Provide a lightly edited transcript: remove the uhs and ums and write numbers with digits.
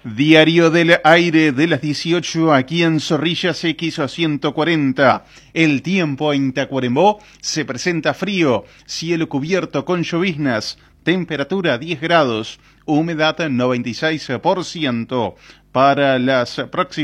Diario del aire de las 18 aquí en Zorrillas X140. El tiempo en Tacuarembó se presenta frío, cielo cubierto con lloviznas, temperatura 10 grados, humedad 96%. Para las próximas